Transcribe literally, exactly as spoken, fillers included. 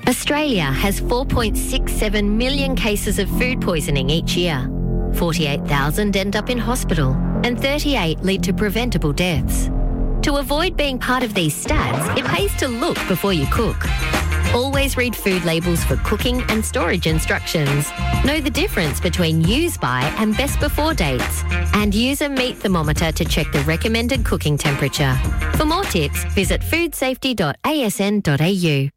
Australia has four point six seven million cases of food poisoning each year. forty-eight thousand end up in hospital and thirty-eight lead to preventable deaths. To avoid being part of these stats, it pays to look before you cook. Always read food labels for cooking and storage instructions. Know the difference between use by and best before dates. And use a meat thermometer to check the recommended cooking temperature. For more tips, visit food safety dot a s n dot a u.